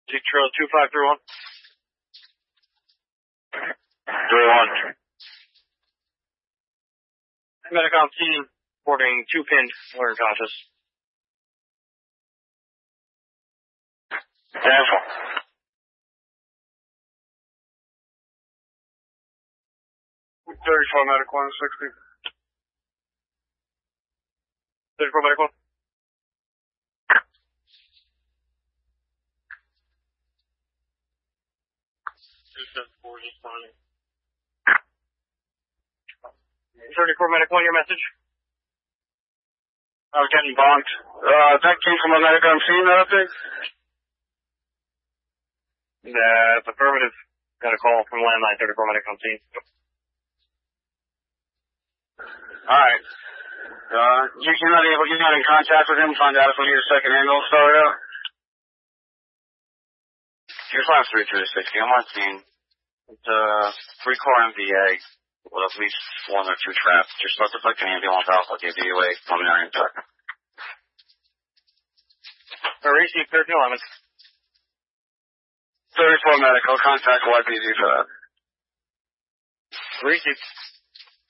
Trail 2531. 3-1. Medic on scene, reporting 2 pinned, we're unconscious. Careful. 34 medic 160. 34 medic 1. Responding. 34 medic 1, your message? I was getting bonked. That came from a medic on scene, I think? That's affirmative. Got a call from landline 34 medic on scene. Alright. You're not in contact with him, find out if we need a second ambulance started out? Here's last 3-3-60. I'm on scene. It's 3-core MVA with at least 1 or 2 traps. Just let the fucking ambulance out, I'll give you a pulmonary attack. Receive 1311. 34 medical, contact YPZ for that. Receive.